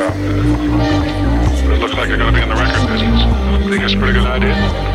It looks like you're going to be in the record business. Think it's a pretty good idea?